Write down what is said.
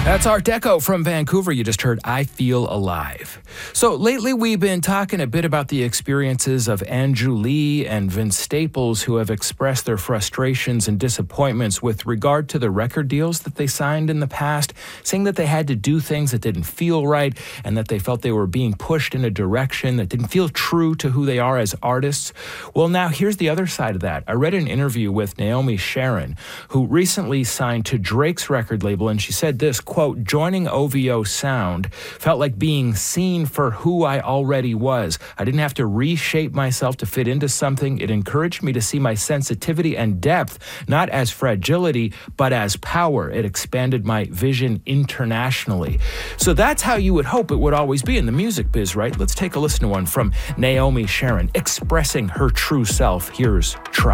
That's Art Deco from Vancouver. You just heard I Feel Alive. So lately we've been talking a bit about the experiences of Andrew Lee and Vince Staples, who have expressed their frustrations and disappointments with regard to the record deals that they signed in the past, saying that they had to do things that didn't feel right and that they felt they were being pushed in a direction that didn't feel true to who they are as artists. Well, now here's the other side of that. I read an interview with Naomi Sharon, who recently signed to Drake's record label, and she said this, quote, "Joining OVO Sound felt like being seen for who I already was. I didn't have to reshape myself to fit into something. It encouraged me to see my sensitivity and depth, not as fragility, but as power. It expanded my vision internationally." So that's how you would hope it would always be in the music biz, right? Let's take a listen to one from Naomi Sharon expressing her true self. Here's Try.